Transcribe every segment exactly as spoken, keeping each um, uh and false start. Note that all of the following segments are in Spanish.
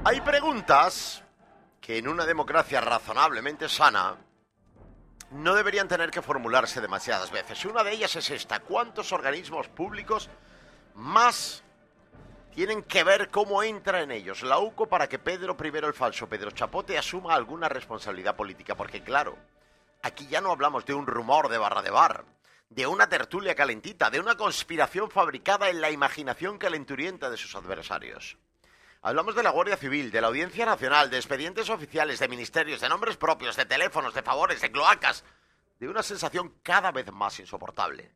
Hay preguntas que en una democracia razonablemente sana no deberían tener que formularse demasiadas veces. Una de ellas es esta: ¿cuántos organismos públicos más tienen que ver cómo entra en ellos la U C O para que Pedro I el Falso, Pedro Chapote, asuma alguna responsabilidad política? Porque claro, aquí ya no hablamos de un rumor de barra de bar, de una tertulia calentita, de una conspiración fabricada en la imaginación calenturienta de sus adversarios. Hablamos de la Guardia Civil, de la Audiencia Nacional, de expedientes oficiales, de ministerios, de nombres propios, de teléfonos, de favores, de cloacas, de una sensación cada vez más insoportable.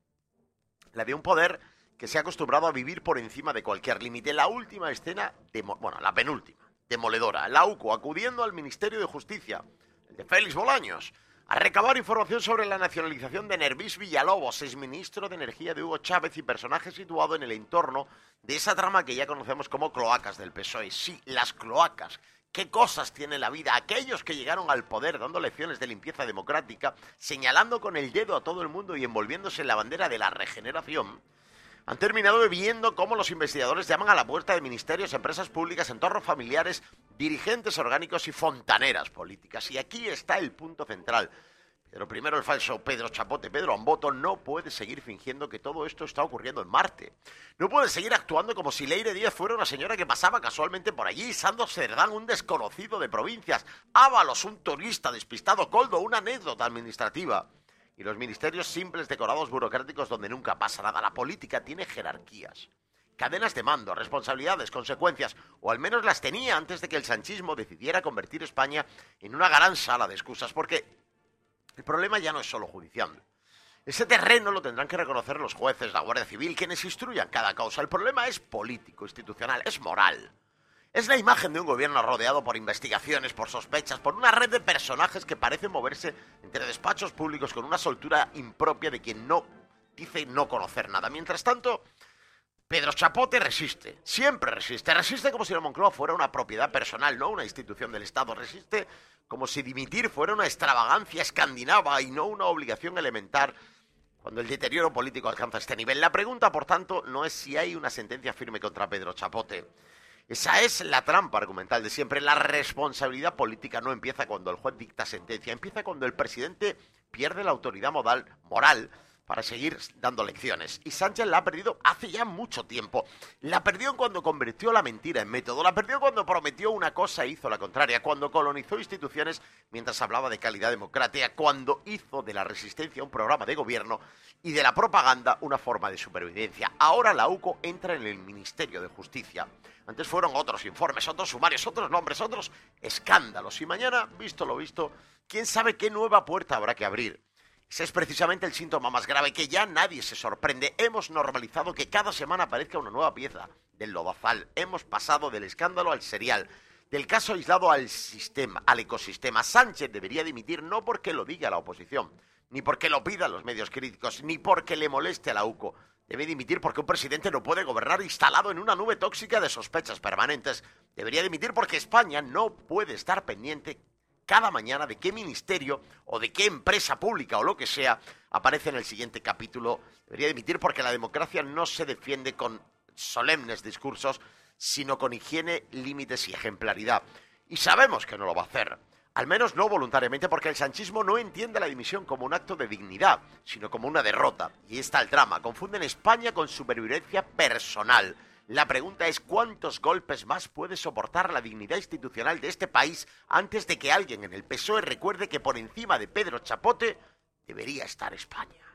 La de un poder que se ha acostumbrado a vivir por encima de cualquier límite. La última escena, demo, bueno, la penúltima, demoledora. La U C O acudiendo al Ministerio de Justicia, el de Félix Bolaños, a recabar información sobre la nacionalización de Nervís Villalobos, exministro de Energía de Hugo Chávez y personaje situado en el entorno de esa trama que ya conocemos como cloacas del P S O E. Sí, las cloacas. ¿Qué cosas tiene la vida? Aquellos que llegaron al poder dando lecciones de limpieza democrática, señalando con el dedo a todo el mundo y envolviéndose en la bandera de la regeneración, han terminado viendo cómo los investigadores llaman a la puerta de ministerios, empresas públicas, entornos familiares, dirigentes orgánicos y fontaneras políticas. Y aquí está el punto central. Pedro I el Falso, Pedro Chapote, Pedro Amboto no puede seguir fingiendo que todo esto está ocurriendo en Marte. No puede seguir actuando como si Leire Díaz fuera una señora que pasaba casualmente por allí, Sando Cerdán, un desconocido de provincias, Ábalos, un turista despistado, Coldo, una anécdota administrativa. Y los ministerios simples, decorados, burocráticos, donde nunca pasa nada. La política tiene jerarquías, cadenas de mando, responsabilidades, consecuencias, o al menos las tenía antes de que el sanchismo decidiera convertir España en una gran sala de excusas, porque el problema ya no es solo judicial. Ese terreno lo tendrán que reconocer los jueces, la Guardia Civil, quienes instruyan cada causa. El problema es político, institucional, es moral. Es la imagen de un gobierno rodeado por investigaciones, por sospechas, por una red de personajes que parecen moverse entre despachos públicos con una soltura impropia de quien no dice no conocer nada. Mientras tanto, Pedro Chapote resiste, siempre resiste. Resiste como si la Moncloa fuera una propiedad personal, no una institución del Estado. Resiste como si dimitir fuera una extravagancia escandinava y no una obligación elemental cuando el deterioro político alcanza este nivel. La pregunta, por tanto, no es si hay una sentencia firme contra Pedro Chapote. Esa es la trampa argumental de siempre. La responsabilidad política no empieza cuando el juez dicta sentencia, empieza cuando el presidente pierde la autoridad moral, moral para seguir dando lecciones. Y Sánchez la ha perdido hace ya mucho tiempo. La perdió cuando convirtió la mentira en método, la perdió cuando prometió una cosa e hizo la contraria, cuando colonizó instituciones mientras hablaba de calidad democrática, cuando hizo de la resistencia un programa de gobierno y de la propaganda una forma de supervivencia. Ahora la U C O entra en el Ministerio de Justicia. Antes fueron otros informes, otros sumarios, otros nombres, otros escándalos. Y mañana, visto lo visto, quién sabe qué nueva puerta habrá que abrir. Ese es precisamente el síntoma más grave, que ya nadie se sorprende. Hemos normalizado que cada semana aparezca una nueva pieza del lodazal. Hemos pasado del escándalo al serial, del caso aislado al sistema, al ecosistema. Sánchez debería dimitir no porque lo diga la oposición, ni porque lo pidan los medios críticos, ni porque le moleste a la U C O. Debe dimitir porque un presidente no puede gobernar instalado en una nube tóxica de sospechas permanentes. Debería dimitir porque España no puede estar pendiente cada mañana de qué ministerio o de qué empresa pública o lo que sea aparece en el siguiente capítulo. Debería dimitir porque la democracia no se defiende con solemnes discursos, sino con higiene, límites y ejemplaridad. Y sabemos que no lo va a hacer. Al menos no voluntariamente, porque el sanchismo no entiende la dimisión como un acto de dignidad, sino como una derrota. Y ahí está el drama. Confunden España con supervivencia personal. La pregunta es ¿cuántos golpes más puede soportar la dignidad institucional de este país antes de que alguien en el P S O E recuerde que por encima de Pedro Chapote debería estar España?